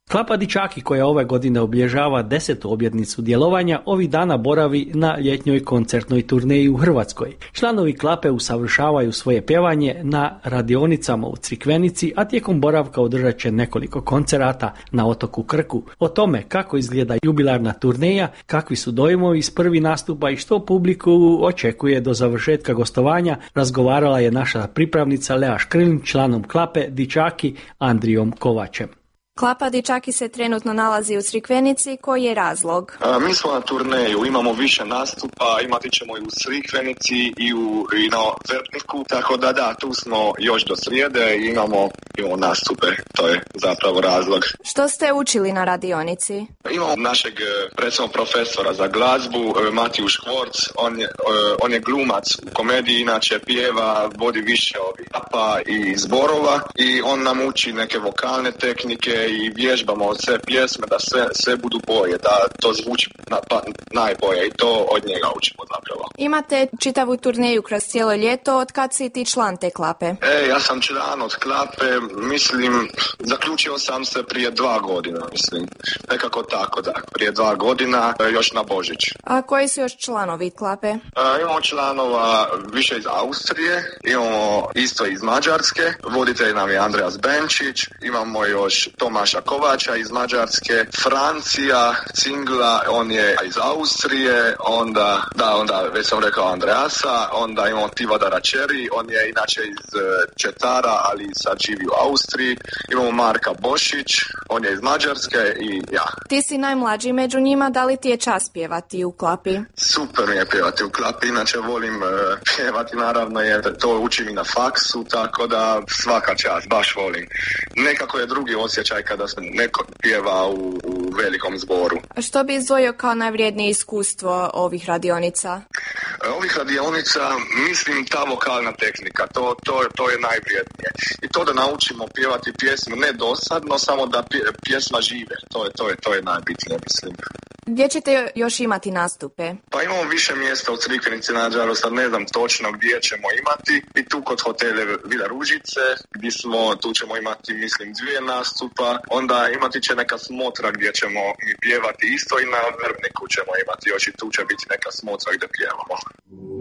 Klapa Dičaki, koja ove godine obilježava 10. obljetnicu djelovanja, ovih dana boravi na ljetnjoj koncertnoj turneji u Hrvatskoj. Članovi Klape usavršavaju svoje pjevanje na radionicama u Crikvenici, a tijekom boravka održat će nekoliko koncerata na otoku Krku. O tome kako izgleda jubilarna turneja, kakvi su dojmovi iz prvi nastupa i što publiku očekuje do završetka gostovanja, razgovarala je naša pripravnica Lea Škrlin, članom Klape Dičaki Andrijom Kovačem. Klapa Dičaki se trenutno nalazi u Crikvenici. Koji je razlog? Mi smo na turneju, imamo više nastupa, imati ćemo i u Crikvenici i na Vrpniku, tako da tu smo još do srijede i imamo nastupe, to je zapravo razlog. Što ste učili na radionici? Imamo našeg recimo profesora za glazbu, Matiju Škvorc, on je glumac u komediji, inače pjeva, vodi više rapa i zborova i on nam uči neke vokalne tehnike i vježbamo sve pjesme da sve budu bolje, da to zvuči najbolje i to od njega učimo zapravo. Imate čitavu turneju kroz cijelo ljeto, od kad si ti član te Klape? Ja sam član od Klape, zaključio sam se prije 2 godina, nekako tako da, prije 2 godina, još na Božić. A koji su još članovi Klape? Imamo članova više iz Austrije, imamo isto iz Mađarske, voditelj nam je Andreas Benčić, imamo još Tomaša Kovača iz Mađarske, Francija, Cingla, on je iz Austrije, onda već sam rekao Andreasa, onda imamo Tivadara Čeri, on je inače iz Četara, ali sad živi u Austriji, imamo Marka Bošić, on je iz Mađarske i ja. Ti si najmlađi među njima, da li ti je čast pjevati u Klapi? Super mi je pjevati u Klapi, inače volim pjevati naravno jer to učim i na faksu, tako da svaka čast, baš volim. Nekako je drugi osjećaj kada se neko pjeva u velikom zboru. Što bi izdvojio kao najvrijednije iskustvo ovih radionica? Ovih radionica, mislim, ta vokalna tehnika, to je najvrijednije. I to da naučimo pjevati pjesmu ne dosadno, samo da pjesma žive. To je najbitnije, mislim. Gdje ćete još imati nastupe? Pa imamo više mjesta u Crikvenici, nažalost, sad ne znam točno gdje ćemo imati. I tu kod hotele Vila Ružice, tu ćemo imati, mislim, 2 nastupa. Onda imati će neka smotra gdje ćemo pjevati isto i na Vrbniku ćemo imati još i tu će biti neka smotra gdje pjevamo.